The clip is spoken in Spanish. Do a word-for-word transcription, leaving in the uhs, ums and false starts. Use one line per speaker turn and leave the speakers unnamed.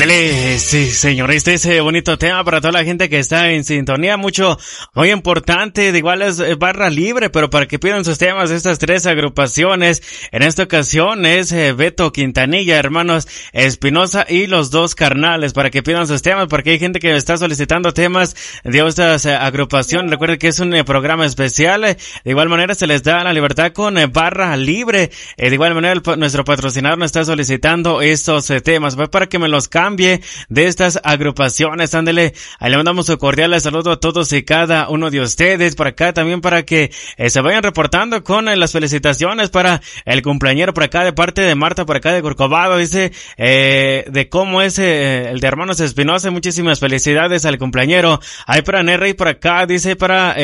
Ándale, sí, señor, este es bonito tema para toda la gente que está en sintonía, mucho, muy importante, de igual es barra libre, pero para que pidan sus temas estas tres agrupaciones, en esta ocasión es eh, Beto Quintanilla, hermanos Espinosa y los dos carnales, para que pidan sus temas, porque hay gente que está solicitando temas de estas eh, agrupaciones. Recuerden que es un eh, programa especial, eh, de igual manera se les da la libertad con eh, barra libre, eh, de igual manera el, nuestro patrocinador nos está solicitando estos eh, temas, pues para que me los cambie de estas agrupaciones. Ándele, ahí le mandamos un cordial saludo a todos y cada uno de ustedes por acá, también para que eh, se vayan reportando con eh, las felicitaciones para el cumpleañero por acá de parte de Marta por acá de Corcovado, dice eh, de cómo es eh, el de hermanos Espinosa. Muchísimas felicidades al cumpleañero. Ahí para Nerrey por acá, dice para